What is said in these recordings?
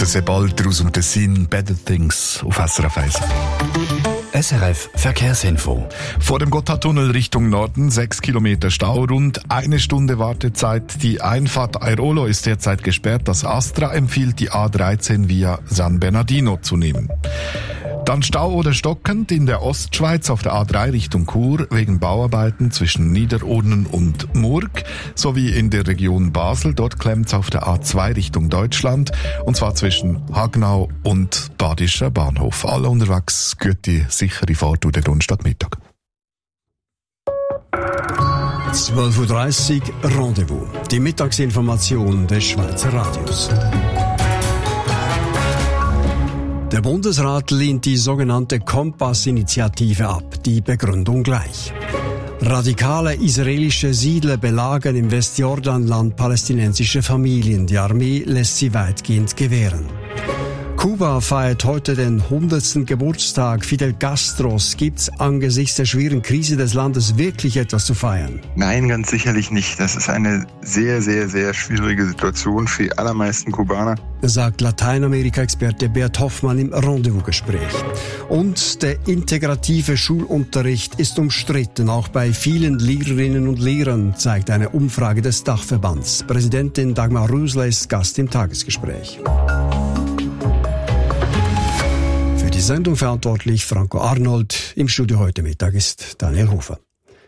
der Sebalter aus dem Tessin, Better Things auf SRF 1. SRF Verkehrsinfo. Vor dem Gotthardtunnel Richtung Norden 6 Kilometer Stau, rund 1 Stunde Wartezeit. Die Einfahrt Airolo ist derzeit gesperrt. Das Astra empfiehlt, die A13 via San Bernardino zu nehmen. Dann Stau oder stockend in der Ostschweiz auf der A3 Richtung Chur wegen Bauarbeiten zwischen Niederurnen und Murg sowie in der Region Basel. Dort klemmt es auf der A2 Richtung Deutschland und zwar zwischen Hagnau und Badischer Bahnhof. Alle unterwegs, gute, sichere Fahrt durch den Grundstadtmittag. 12.30 Uhr Rendezvous. Die Mittagsinformation des Schweizer Radios. Der Bundesrat lehnt die sogenannte Kompass-Initiative ab. Die Begründung gleich. Radikale israelische Siedler belagern im Westjordanland palästinensische Familien. Die Armee lässt sie weitgehend gewähren. Kuba feiert heute den 100. Geburtstag Fidel Castros. Gibt's angesichts der schweren Krise des Landes wirklich etwas zu feiern? Nein, ganz sicherlich nicht. Das ist eine sehr, sehr, sehr schwierige Situation für die allermeisten Kubaner, sagt Lateinamerika-Experte Bert Hoffmann im Rendezvous-Gespräch. Und der integrative Schulunterricht ist umstritten, auch bei vielen Lehrerinnen und Lehrern, zeigt eine Umfrage des Dachverbands. Präsidentin Dagmar Rösler ist Gast im Tagesgespräch. Die Sendung verantwortlich Franco Arnold. Im Studio heute Mittag ist Daniel Hofer.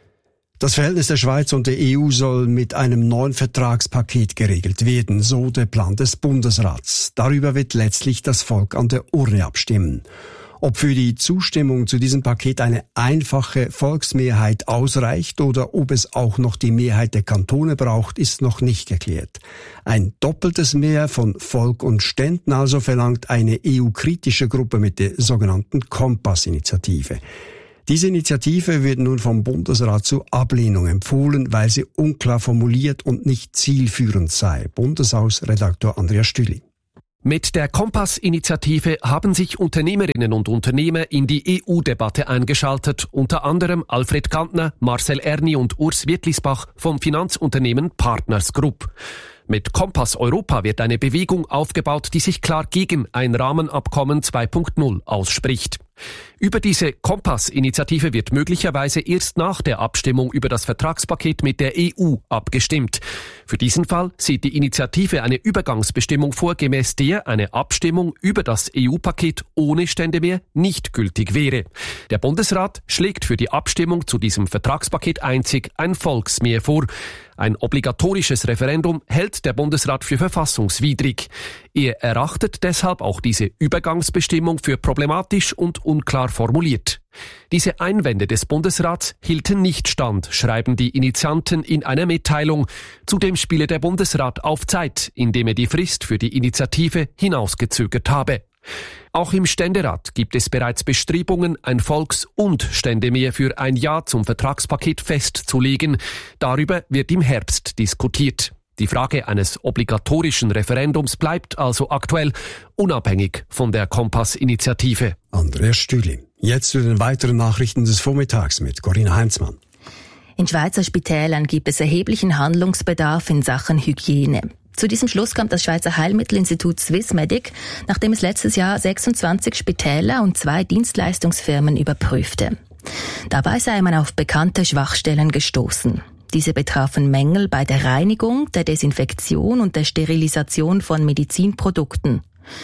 Das Verhältnis der Schweiz und der EU soll mit einem neuen Vertragspaket geregelt werden, so der Plan des Bundesrats. Darüber wird letztlich das Volk an der Urne abstimmen. Ob für die Zustimmung zu diesem Paket eine einfache Volksmehrheit ausreicht oder ob es auch noch die Mehrheit der Kantone braucht, ist noch nicht geklärt. Ein doppeltes Mehr von Volk und Ständen also verlangt eine EU-kritische Gruppe mit der sogenannten Kompass-Initiative. Diese Initiative wird nun vom Bundesrat zur Ablehnung empfohlen, weil sie unklar formuliert und nicht zielführend sei. Bundeshausredaktor Andreas Stühli. Mit der Kompass-Initiative haben sich Unternehmerinnen und Unternehmer in die EU-Debatte eingeschaltet, unter anderem Alfred Kantner, Marcel Erni und Urs Wittlisbach vom Finanzunternehmen Partners Group. Mit Kompass Europa wird eine Bewegung aufgebaut, die sich klar gegen ein Rahmenabkommen 2.0 ausspricht. Über diese Kompass-Initiative wird möglicherweise erst nach der Abstimmung über das Vertragspaket mit der EU abgestimmt. Für diesen Fall sieht die Initiative eine Übergangsbestimmung vor, gemäß der eine Abstimmung über das EU-Paket ohne Ständemehr nicht gültig wäre. Der Bundesrat schlägt für die Abstimmung zu diesem Vertragspaket einzig ein Volksmehr vor. Ein obligatorisches Referendum hält der Bundesrat für verfassungswidrig. Er erachtet deshalb auch diese Übergangsbestimmung für problematisch und unklar formuliert. Diese Einwände des Bundesrats hielten nicht stand, schreiben die Initianten in einer Mitteilung. Zudem spiele der Bundesrat auf Zeit, indem er die Frist für die Initiative hinausgezögert habe. Auch im Ständerat gibt es bereits Bestrebungen, ein Volks- und Ständemehr für ein Ja zum Vertragspaket festzulegen. Darüber wird im Herbst diskutiert. Die Frage eines obligatorischen Referendums bleibt also aktuell, unabhängig von der Kompass-Initiative. Andreas Stühli. Jetzt zu den weiteren Nachrichten des Vormittags mit Corinna Heinzmann. In Schweizer Spitälern gibt es erheblichen Handlungsbedarf in Sachen Hygiene. Zu diesem Schluss kommt das Schweizer Heilmittelinstitut Swissmedic, nachdem es letztes Jahr 26 Spitäler und 2 Dienstleistungsfirmen überprüfte. Dabei sei man auf bekannte Schwachstellen gestoßen. Diese betrafen Mängel bei der Reinigung, der Desinfektion und der Sterilisation von Medizinprodukten.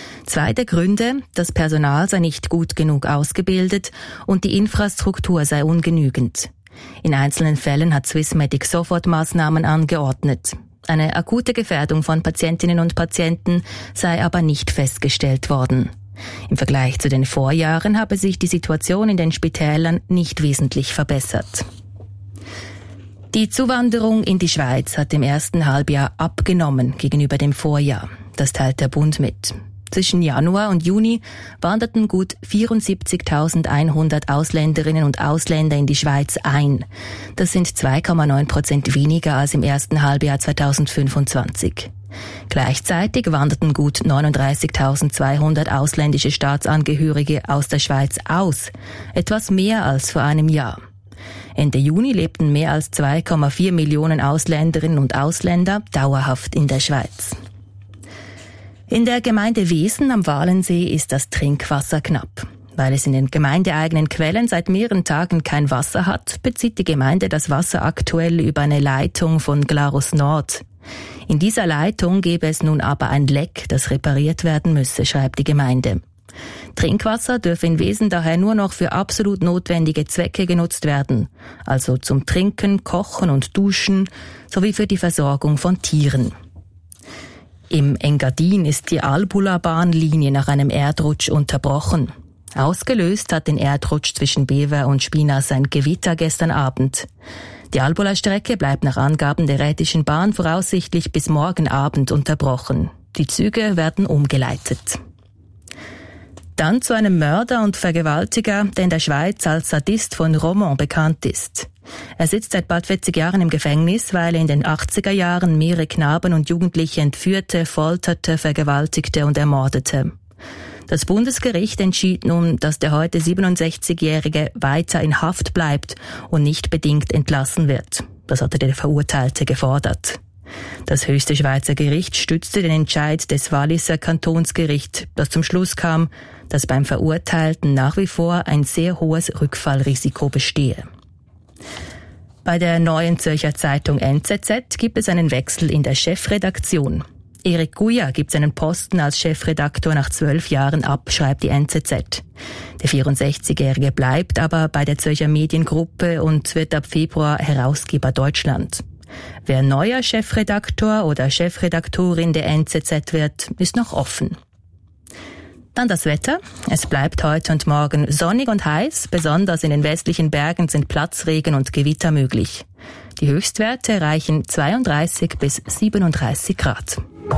2 der Gründe: das Personal sei nicht gut genug ausgebildet und die Infrastruktur sei ungenügend. In einzelnen Fällen hat Swissmedic Sofortmaßnahmen angeordnet. Eine akute Gefährdung von Patientinnen und Patienten sei aber nicht festgestellt worden. Im Vergleich zu den Vorjahren habe sich die Situation in den Spitälern nicht wesentlich verbessert. Die Zuwanderung in die Schweiz hat im ersten Halbjahr abgenommen gegenüber dem Vorjahr. Das teilt der Bund mit. Zwischen Januar und Juni wanderten gut 74.100 Ausländerinnen und Ausländer in die Schweiz ein. Das sind 2,9% weniger als im ersten Halbjahr 2025. Gleichzeitig wanderten gut 39.200 ausländische Staatsangehörige aus der Schweiz aus, etwas mehr als vor einem Jahr. Ende Juni lebten mehr als 2,4 Millionen Ausländerinnen und Ausländer dauerhaft in der Schweiz. In der Gemeinde Wesen am Walensee ist das Trinkwasser knapp. Weil es in den gemeindeeigenen Quellen seit mehreren Tagen kein Wasser hat, bezieht die Gemeinde das Wasser aktuell über eine Leitung von Glarus Nord. In dieser Leitung gäbe es nun aber ein Leck, das repariert werden müsse, schreibt die Gemeinde. Trinkwasser dürfe in Wesen daher nur noch für absolut notwendige Zwecke genutzt werden, also zum Trinken, Kochen und Duschen sowie für die Versorgung von Tieren. Im Engadin ist die Albula-Bahnlinie nach einem Erdrutsch unterbrochen. Ausgelöst hat den Erdrutsch zwischen Bever und Spinas ein Gewitter gestern Abend. Die Albula-Strecke bleibt nach Angaben der Rhätischen Bahn voraussichtlich bis morgen Abend unterbrochen. Die Züge werden umgeleitet. Dann zu einem Mörder und Vergewaltiger, der in der Schweiz als Sadist von Romont bekannt ist. Er sitzt seit bald 40 Jahren im Gefängnis, weil er in den 80er Jahren mehrere Knaben und Jugendliche entführte, folterte, vergewaltigte und ermordete. Das Bundesgericht entschied nun, dass der heute 67-Jährige weiter in Haft bleibt und nicht bedingt entlassen wird. Das hatte der Verurteilte gefordert. Das höchste Schweizer Gericht stützte den Entscheid des Walliser Kantonsgerichts, das zum Schluss kam, dass beim Verurteilten nach wie vor ein sehr hohes Rückfallrisiko bestehe. Bei der Neuen Zürcher Zeitung NZZ gibt es einen Wechsel in der Chefredaktion. Erik Guya gibt seinen Posten als Chefredaktor nach 12 Jahren ab, schreibt die NZZ. Der 64-Jährige bleibt aber bei der Zürcher Mediengruppe und wird ab Februar Herausgeber Deutschland. Wer neuer Chefredaktor oder Chefredaktorin der NZZ wird, ist noch offen. Dann das Wetter. Es bleibt heute und morgen sonnig und heiß. Besonders in den westlichen Bergen sind Platzregen und Gewitter möglich. Die Höchstwerte erreichen 32 bis 37 Grad.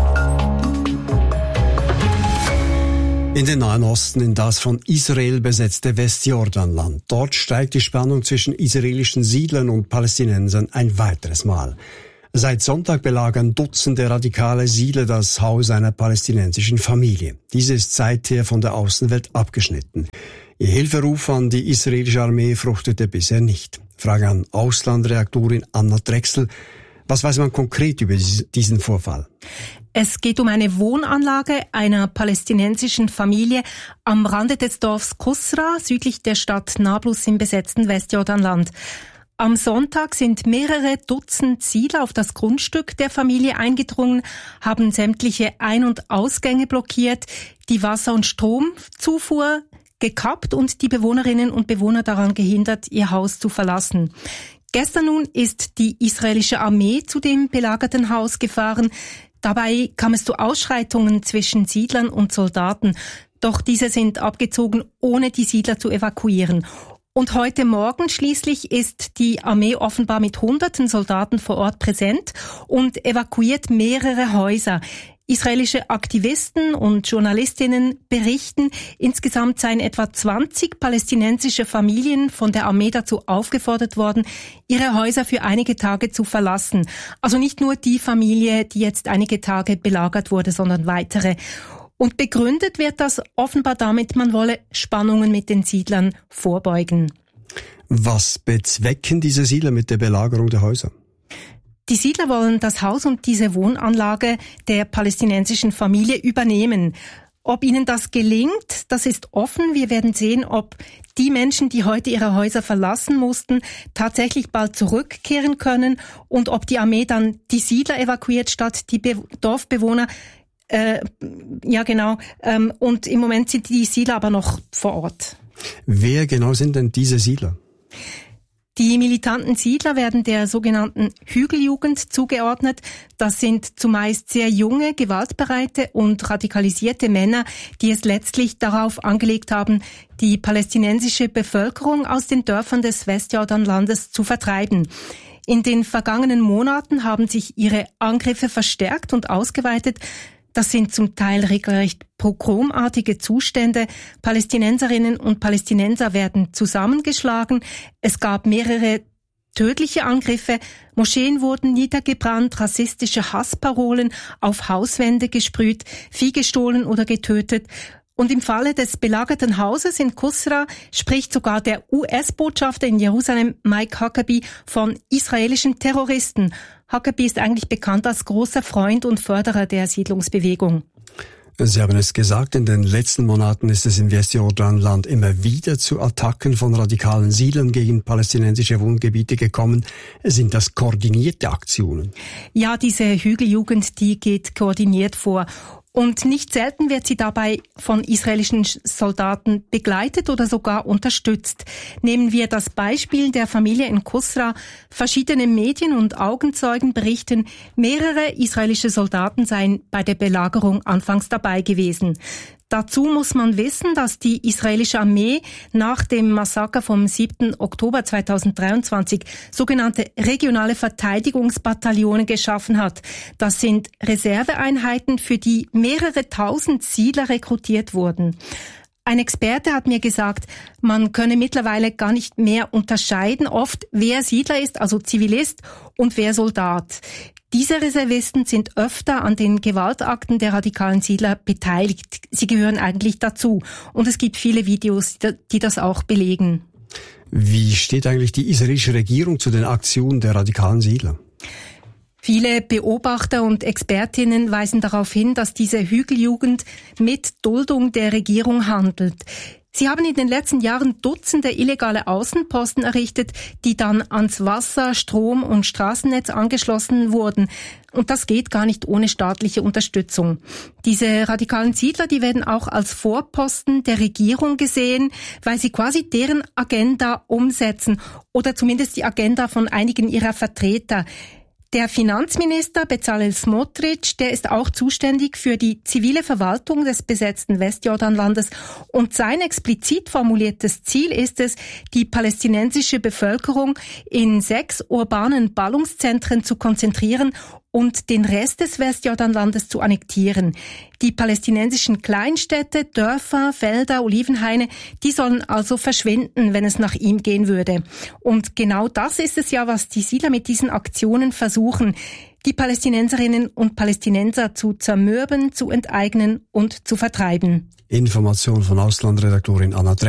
In den Nahen Osten, in das von Israel besetzte Westjordanland. Dort steigt die Spannung zwischen israelischen Siedlern und Palästinensern ein weiteres Mal. Seit Sonntag belagern Dutzende radikale Siedler das Haus einer palästinensischen Familie. Diese ist seither von der Außenwelt abgeschnitten. Ihr Hilferuf an die israelische Armee fruchtete bisher nicht. Frage an Auslandredaktorin Anna Drechsel. Was weiß man konkret über diesen Vorfall? Es geht um eine Wohnanlage einer palästinensischen Familie am Rande des Dorfs Kusra, südlich der Stadt Nablus im besetzten Westjordanland. Am Sonntag sind mehrere Dutzend Siedler auf das Grundstück der Familie eingedrungen, haben sämtliche Ein- und Ausgänge blockiert, die Wasser- und Stromzufuhr gekappt und die Bewohnerinnen und Bewohner daran gehindert, ihr Haus zu verlassen. Gestern nun ist die israelische Armee zu dem belagerten Haus gefahren. Dabei kam es zu Ausschreitungen zwischen Siedlern und Soldaten. Doch diese sind abgezogen, ohne die Siedler zu evakuieren. Und heute Morgen schließlich ist die Armee offenbar mit hunderten Soldaten vor Ort präsent und evakuiert mehrere Häuser. Israelische Aktivisten und Journalistinnen berichten, insgesamt seien etwa 20 palästinensische Familien von der Armee dazu aufgefordert worden, ihre Häuser für einige Tage zu verlassen. Also nicht nur die Familie, die jetzt einige Tage belagert wurde, sondern weitere. Und begründet wird das offenbar damit, man wolle Spannungen mit den Siedlern vorbeugen. Was bezwecken diese Siedler mit der Belagerung der Häuser? Die Siedler wollen das Haus und diese Wohnanlage der palästinensischen Familie übernehmen. Ob ihnen das gelingt, das ist offen. Wir werden sehen, ob die Menschen, die heute ihre Häuser verlassen mussten, tatsächlich bald zurückkehren können und ob die Armee dann die Siedler evakuiert statt die Dorfbewohner. Und im Moment sind die Siedler aber noch vor Ort. Wer genau sind denn diese Siedler? Die militanten Siedler werden der sogenannten Hügeljugend zugeordnet. Das sind zumeist sehr junge, gewaltbereite und radikalisierte Männer, die es letztlich darauf angelegt haben, die palästinensische Bevölkerung aus den Dörfern des Westjordanlandes zu vertreiben. In den vergangenen Monaten haben sich ihre Angriffe verstärkt und ausgeweitet. Das sind zum Teil regelrecht pogromartige Zustände. Palästinenserinnen und Palästinenser werden zusammengeschlagen. Es gab mehrere tödliche Angriffe. Moscheen wurden niedergebrannt, rassistische Hassparolen auf Hauswände gesprüht, Vieh gestohlen oder getötet. Und im Falle des belagerten Hauses in Kusra spricht sogar der US-Botschafter in Jerusalem, Mike Huckabee, von israelischen Terroristen. Huckabee ist eigentlich bekannt als großer Freund und Förderer der Siedlungsbewegung. Sie haben es gesagt, in den letzten Monaten ist es im Westjordanland immer wieder zu Attacken von radikalen Siedlern gegen palästinensische Wohngebiete gekommen. Sind das koordinierte Aktionen? Ja, diese Hügeljugend, die geht koordiniert vor. Und nicht selten wird sie dabei von israelischen Soldaten begleitet oder sogar unterstützt. Nehmen wir das Beispiel der Familie in Kusra. Verschiedene Medien und Augenzeugen berichten, mehrere israelische Soldaten seien bei der Belagerung anfangs dabei gewesen. Dazu muss man wissen, dass die israelische Armee nach dem Massaker vom 7. Oktober 2023 sogenannte regionale Verteidigungsbataillone geschaffen hat. Das sind Reserveeinheiten, für die mehrere tausend Siedler rekrutiert wurden. Ein Experte hat mir gesagt, man könne mittlerweile gar nicht mehr unterscheiden, oft wer Siedler ist, also Zivilist, und wer Soldat. Diese Reservisten sind öfter an den Gewaltakten der radikalen Siedler beteiligt. Sie gehören eigentlich dazu. Und es gibt viele Videos, die das auch belegen. Wie steht eigentlich die israelische Regierung zu den Aktionen der radikalen Siedler? Viele Beobachter und Expertinnen weisen darauf hin, dass diese Hügeljugend mit Duldung der Regierung handelt. Sie haben in den letzten Jahren Dutzende illegale Außenposten errichtet, die dann ans Wasser-, Strom- und Straßennetz angeschlossen wurden. Und das geht gar nicht ohne staatliche Unterstützung. Diese radikalen Siedler, die werden auch als Vorposten der Regierung gesehen, weil sie quasi deren Agenda umsetzen oder zumindest die Agenda von einigen ihrer Vertreter. Der Finanzminister Bezalel Smotrich, der ist auch zuständig für die zivile Verwaltung des besetzten Westjordanlandes und sein explizit formuliertes Ziel ist es, die palästinensische Bevölkerung in 6 urbanen Ballungszentren zu konzentrieren und den Rest des Westjordanlandes zu annektieren. Die palästinensischen Kleinstädte, Dörfer, Felder, Olivenhaine, die sollen also verschwinden, wenn es nach ihm gehen würde. Und genau das ist es ja, was die Siedler mit diesen Aktionen versuchen, die Palästinenserinnen und Palästinenser zu zermürben, zu enteignen und zu vertreiben. Information von Auslandredaktorin Anna Dreck.